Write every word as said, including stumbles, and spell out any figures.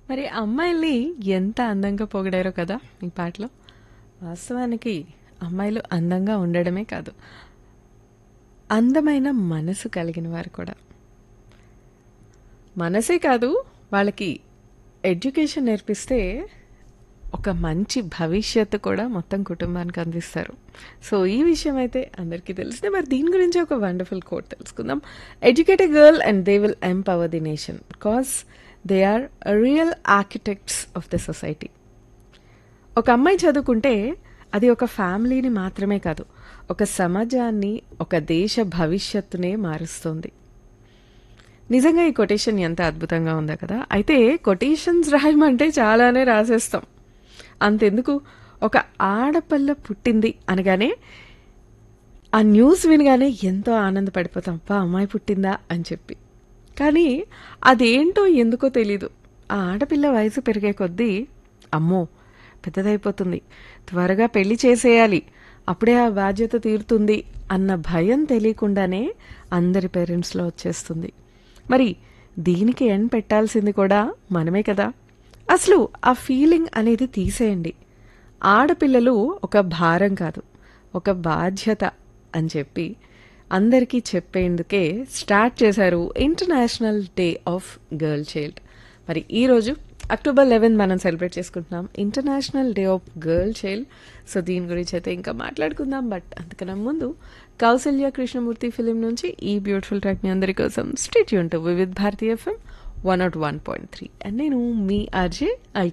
మరి అమ్మాయిల్ని ఎంత అందంగా పొగిడారో కదా ఈ పాటలో. వాస్తవానికి అమ్మాయిలు అందంగా ఉండడమే కాదు, అందమైన మనసు కలిగిన వారు కూడా. మనసే కాదు, వాళ్ళకి ఎడ్యుకేషన్ నేర్పిస్తే ఒక మంచి భవిష్యత్తు కూడా మొత్తం కుటుంబానికి అందిస్తారు. సో ఈ విషయం అయితే అందరికీ తెలిసిందే. మరి దీని గురించి ఒక వండర్ఫుల్ కోట్ తెలుసుకుందాం. Educate a girl and they will empower the nation because they are real architects of the society. ఒక అమ్మాయి చదువుకుంటే అది ఒక ఫ్యామిలీని మాత్రమే కాదు, ఒక సమాజాన్ని, ఒక దేశ భవిష్యత్తునే మారుస్తుంది. నిజంగా ఈ కొటేషన్ ఎంత అద్భుతంగా ఉందో కదా. అయితే కొటేషన్స్ రాయమంటే చాలానే రాసేస్తాం. అంతెందుకు, ఒక ఆడపిల్ల పుట్టింది అనగానే ఆ న్యూస్ వినగానే ఎంతో ఆనందపడిపోతాం, అబ్బా అమ్మాయి పుట్టిందా అని చెప్పి. కానీ అదేంటో ఎందుకో తెలీదు, ఆ ఆడపిల్ల వయసు పెరిగే కొద్దీ అమ్మో పెద్దదైపోతుంది, త్వరగా పెళ్లి చేసేయాలి, అప్పుడే ఆ బాధ్యత తీరుతుంది అన్న భయం తెలియకుండానే అందరి పేరెంట్స్లో వచ్చేస్తుంది. మరి దీనికి ఎండ్ పెట్టాల్సింది కూడా మనమే కదా. అసలు ఆ ఫీలింగ్ అనేది తీసేయండి. ఆడపిల్లలు ఒక భారం కాదు, ఒక బాధ్యత అని చెప్పి అందరికీ చెప్పేందుకే స్టార్ట్ చేశారు international day of girl child. మరి ఈరోజు అక్టోబర్ లెవెన్ మనం సెలబ్రేట్ చేసుకుంటున్నాం international day of girl child. So దీని గురించి అయితే ఇంకా మాట్లాడుకుందాం. బట్ అంతకన్నా ముందు కౌసల్య కృష్ణమూర్తి ఫిలిం నుంచి ఈ బ్యూటిఫుల్ ట్రాక్ మీ అందరి కోసం. Stay tune to Vividh Bharati FM one not one point three. And నేను మీ ఆర్జే